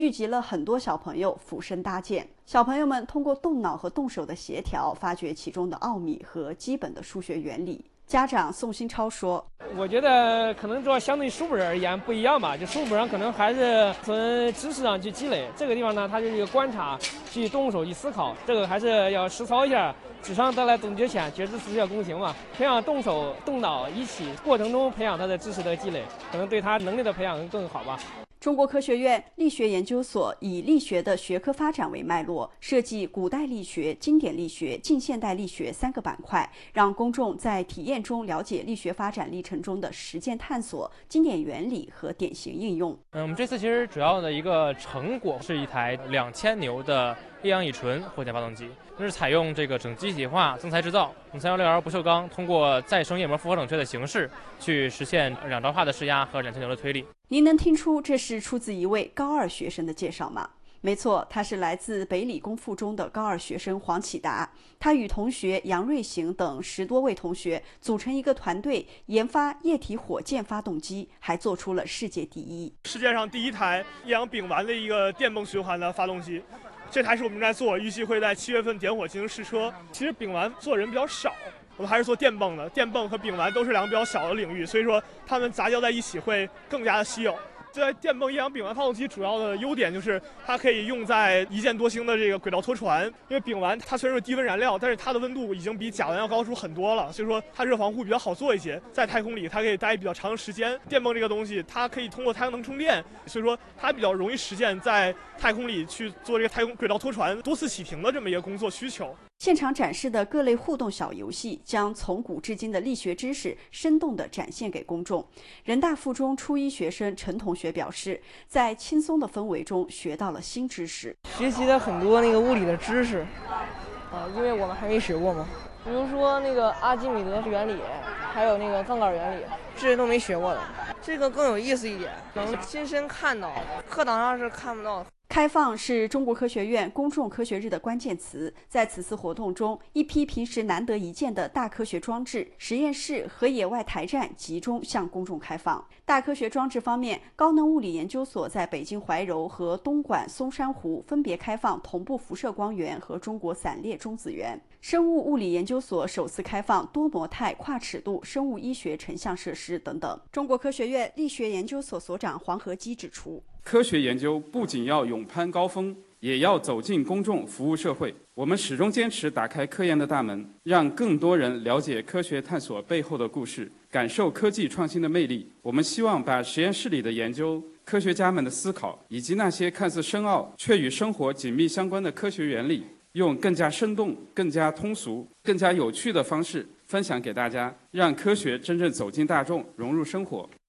聚集了很多小朋友俯身搭建。小朋友们通过动脑和动手的协调，发掘其中的奥秘和基本的数学原理。家长宋新超说：“ 我觉得可能主要相对于书本而言不一样吧，就书本上可能还是从知识上去积累，这个地方呢，它就是一个观察，去动手去思考，这个还是要实操一下。纸上得来总觉浅，绝知思要躬行嘛。培养动手动脑一起过程中培养他的知识的积累，可能对他能力的培养更好吧。” 中国科学院力学研究所以力学的学科发展为脉络，设计古代力学、经典力学、近现代力学3个板块，让公众在体验中了解力学发展历程中的实践探索、经典原理和典型应用。 我们这次其实主要的一个成果是一台2000牛的液氧乙醇火箭发动机，这是采用这个整机体化增材制造，用316L 不锈钢通过再生液膜复合冷却的形式去实现2兆帕的施压和2000牛的推力。 您能听出这是出自一位高2学生的介绍吗？没错，他是来自北理工附中的高2学生黄启达。他与同学杨瑞行等10多位同学组成一个团队，研发液体火箭发动机，还做出了世界第一。 世界上第一台液氧丙烷的一个电泵循环的发动机，这台是我们在做，预计会在7月份点火进行试车。其实丙烷做人比较少，我们还是做电泵的，电泵和丙烷都是2个比较小的领域，所以说它们杂交在一起会更加的稀有。在电泵液氧丙烷发动机主要的优点就是它可以用在一箭多星的这个轨道拖船，因为丙烷它虽然是低温燃料，但是它的温度已经比甲烷要高出很多了，所以说它热防护比较好做一些，在太空里它可以待比较长的时间。电泵这个东西它可以通过太阳能充电，所以说它比较容易实现在太空里去做这个太空轨道拖船多次启停的这么一个工作需求。 现场展示的各类互动小游戏，将从古至今的力学知识生动地展现给公众。人大附中初1学生陈同学表示，在轻松的氛围中学到了新知识， 学习了很多那个物理的知识，因为我们还没学过嘛。比如说那个阿基米德原理，还有那个杠杆原理，这些都没学过的。这个更有意思一点，能亲身看到，课堂上是看不到的。 开放是中国科学院公众科学日的关键词。在此次活动中，一批平时难得一见的大科学装置、实验室和野外台站集中向公众开放。大科学装置方面，高能物理研究所在北京怀柔和东莞松山湖分别开放同步辐射光源和中国散列中子源。生物物理研究所首次开放多模态跨尺度生物医学成像设施等等。中国科学院力学研究所所长黄和基指出， 科学研究不仅要勇攀高峰，也要走进公众，服务社会。我们始终坚持打开科研的大门，让更多人了解科学探索背后的故事，感受科技创新的魅力。我们希望把实验室里的研究、科学家们的思考，以及那些看似深奥却与生活紧密相关的科学原理，用更加生动、更加通俗、更加有趣的方式分享给大家，让科学真正走进大众，融入生活。